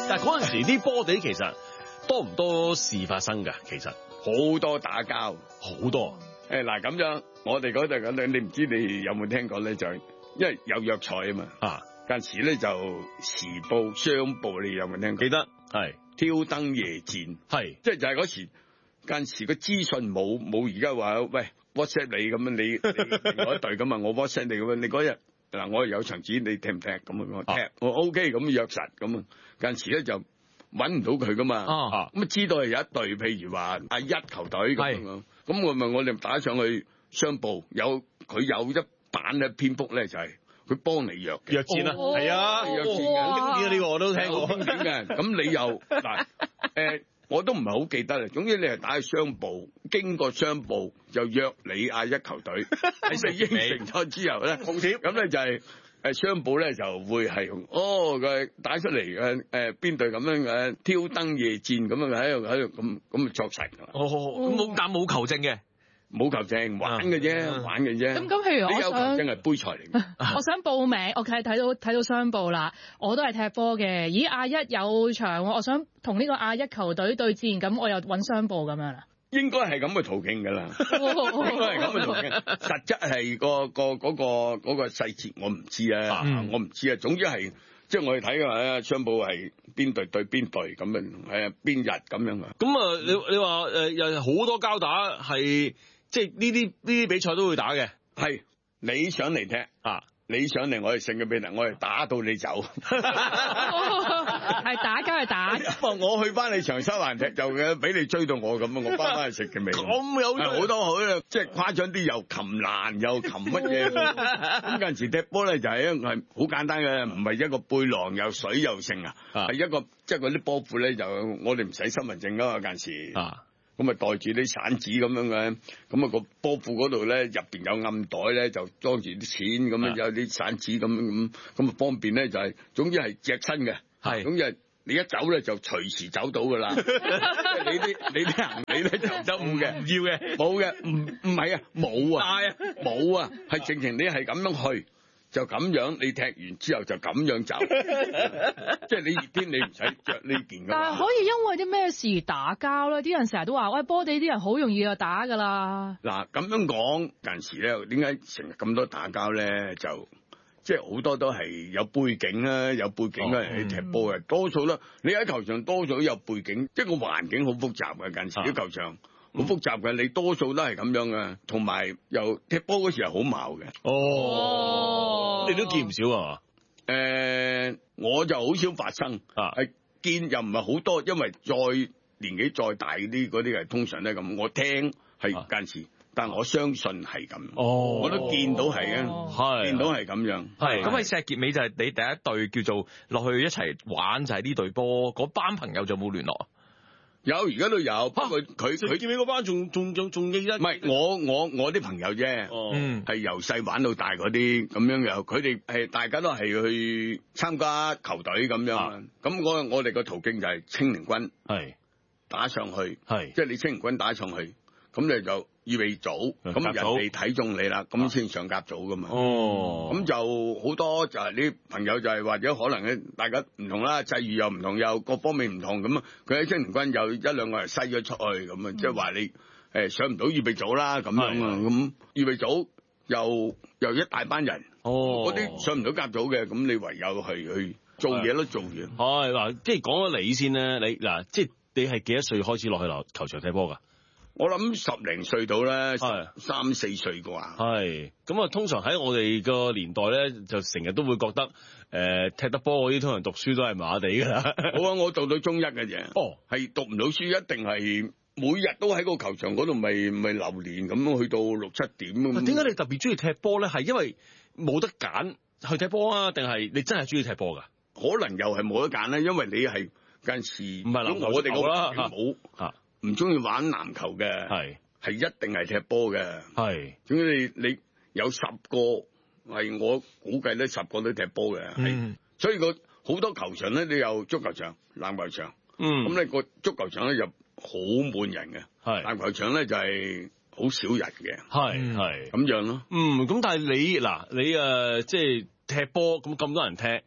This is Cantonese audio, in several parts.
但係嗰陣時啲波地其實多唔多事發生㗎？其實好多打交， 好多。 嗱咁樣，我哋嗰度咁樣，你唔知你有冇聽過咧？就係因為有約賽啊嘛。啊，間時咧就時報、商報，你有冇聽過？ 記得係挑燈夜戰，係即係就係嗰時間時個資訊冇而家話喂 WhatsApp 你咁樣，你另外一隊咁啊，我 WhatsApp 你咁樣，你嗰日嗱我有場子，你踢唔踢咁我踢，我 OK 咁約實咁啊，間時咧就揾唔到佢噶嘛，咁知道係有一隊，譬如話阿一球隊咁樣，咁我哋打上去商報，佢有一版嘅篇幅咧就係佢幫你約戰啦，係啊，約戰嘅，經典啊呢個我都聽過，經典嘅。咁你又嗱我都唔係好記得啦。總之你係打去商報，經過商報就約你嗌一球隊，你應承咗之後咧，紅帖咁咧就係商報咧就會係佢打出嚟邊隊咁樣嘅挑燈夜戰咁樣喺度咁作齊。 咁但冇球證嘅。 冇球證，玩嘅啫，玩嘅啫。 咁譬如我想， 真係杯賽嚟嘅。 我想報名，我睇到商報啦，我都係踢波嘅。咦，亞一有場，我想同呢個亞一球隊對戰，咁我又揾商報咁樣啦。 應該係咁嘅途徑㗎啦，應該係咁嘅途徑。實質係嗰個細節我唔知啊，我唔知啊。總之係即係我哋睇嘅商報係邊隊對邊隊咁樣，係邊日咁樣啊。 咁啊，你話有好多交打係。即係呢啲比賽都會打嘅， 係你想嚟踢啊！你想嚟我哋勝嘅俾人，我哋打到你走， 係打交係打。 我去翻你長沙灣踢就嘅，俾你追到我咁啊！我翻去食嘅味。 咁有好多好即係誇張啲，又擒欄又擒乜嘢。咁陣時踢波咧就係好簡單嘅，唔係一個背囊又水又剩啊，係一個即係嗰啲波褲咧就我哋唔使身份證㗎嘛，陣時。咁啊袋住啲散紙咁樣嘅，咁啊個波褲嗰度咧入邊有暗袋咧，就裝住啲錢咁樣，有啲散紙咁啊方便咧就係，總之係隻身嘅，係，總之係你一走咧就隨時走到噶啦，即係你啲行李咧就走嘅， 要嘅， 冇嘅，唔係啊，冇啊，係直情你係咁樣去。就咁樣，你踢完之後就咁樣走，即係你熱天你唔使着呢件㗎。 但係可以因為啲咩事而打交咧？啲人成日都話，喂，波地啲人好容易就打㗎啦。 嗱咁樣講，陣時咧點解成日咁多打交咧？就即係好多都係有背景啦，有背景嘅人去踢波嘅，多數啦。你喺球場多數都有背景，即係個環境好複雜嘅。陣時啲球場。好複雜嘅，你多數都係咁樣嘅，同埋又踢波嗰時係好矛嘅。 你都見唔少啊？ 我就好少發生，係見又唔係好多，因為再年紀再大啲嗰啲係通常都係咁。我聽係間時，但我相信係咁。我都見到係嘅，見到係咁樣。 係咁喺石硤尾就係你第一隊叫做落去一齊玩就係呢隊波，嗰班朋友就冇聯絡。 有而家都有，不過佢見你嗰班仲記得？ 唔係我啲朋友啫，係由細玩到大嗰啲咁樣又，佢哋係大家都係去參加球隊咁樣。咁我哋個途徑就係青年軍，係打上去，係即係你青年軍打上去，咁你就預備組，咁人哋睇中你啦，咁先上甲組噶嘛。咁就好多就係啲朋友就係或者可能咧，大家唔同啦，際遇又唔同，又各方面唔同咁啊。佢喺青年軍有一兩個人篩咗出去咁啊，即係話你上唔到預備組啦咁樣啊。咁預備組又一大班人，嗰啲上唔到甲組嘅，咁你唯有去做嘢咯，做嘢。 係嗱，即係講咗你先咧，你嗱，即係你係幾多歲開始落去球場踢波噶？ 我諗10零歲到啦，3、4歲啩。係咁啊，通常喺我哋個年代咧，就成日都會覺得踢得波嗰啲通常讀書都係麻麻地噶啦。 好啊，我讀到中一嘅啫。係讀唔到書，一定係每日都喺個球場嗰度咪流連咁，去到6、7點咁。 點解你特別中意踢波咧？係因為冇得揀去踢波啊，定係你真係中意踢波噶？ 可能又係冇得揀咧，因為你係間時唔係籃球我哋冇唔中意玩籃球嘅，係一定係踢波嘅，係。總之你有10個係我估計咧10個都踢波嘅，所以個好多球場咧，你有足球場、籃球場，咁咧個足球場咧就好滿人嘅，籃球場咧就係好少人嘅，係咁樣咯。 咁但係你即係踢波咁多人踢。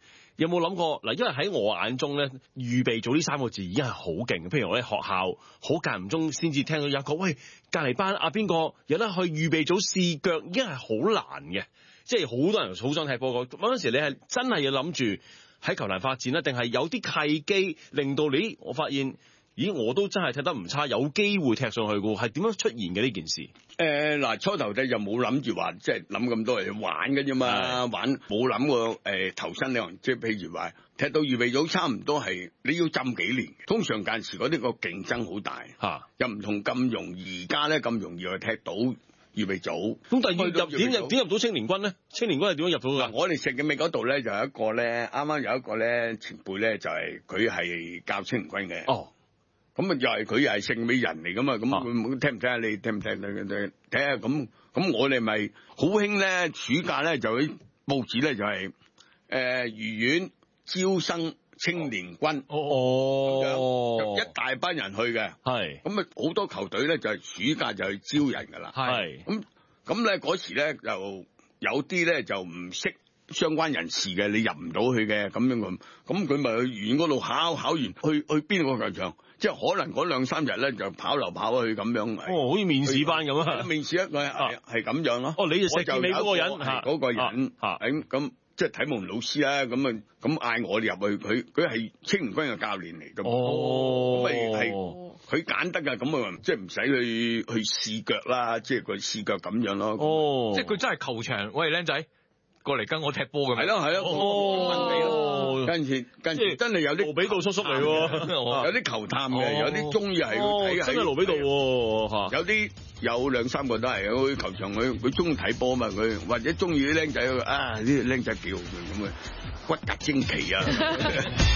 有冇諗過嗱？因為喺我眼中咧，預備組呢3個字已經係好勁。譬如我喺學校好間唔中先至聽到有一個喂，隔離班啊邊個有得去預備組試腳，已經係好難嘅。即係好多人好想踢波嗰陣時，你係真係要諗住喺球壇發展啦，定係有啲契機令到你？我發現，咦，我都真係踢得唔差，有機會踢上去嘅，係點樣出現嘅呢件事？ 嗱，初頭就冇諗住話即係諗咁多嚟玩嘅啫嘛，玩冇諗過投身呢行，即係譬如話踢到預備組差唔多係你要浸幾年，通常間時嗰啲個競爭好大嚇，又唔同咁容易，而家咧咁容易去踢到預備組。咁但係點入到青年軍咧？青年軍係點樣入到㗎？ 我哋石硤尾嗰度咧就有一個咧，啱啱有一個咧前輩咧就係佢係教青年軍嘅。哦。咁啊，佢又係石硤尾人嚟噶嘛？咁佢聽唔聽啊？你聽唔聽？睇下咁我哋咪好興咧，暑假咧就喺報紙咧就係愉園招生青年軍。哦，一大班人去嘅。係。咁啊，好多球隊咧就係暑假就去招人噶啦。係。咁咧嗰時咧就有啲咧就唔識相關人士嘅，你入唔到去嘅咁樣咁佢咪去愉園嗰度考完去邊個球場？即係可能嗰2-3日咧就跑嚟跑去咁樣。 哦，好似面試班咁啊！ 面試一個係咁樣咯。 哦，你就石硤尾嗰個人嗰個人咁即係體務老師啦。咁嗌我哋入去，佢係青年軍嘅教練嚟㗎。哦，咁咪係佢揀得㗎。咁啊，即係唔使去試腳啦，即係佢試腳咁樣咯。 哦，即係佢真係球場，喂，僆仔過嚟跟我踢波咁。係咯。哦，跟住真係有啲盧比道叔叔嚟喎， 有啲球探嘅，有啲中意係睇真係盧比道喎。 有啲有2-3個都係去球場，佢中意睇波嘛，佢或者中意啲僆仔啊，呢啲僆仔幾好嘅咁啊，骨骼精奇啊。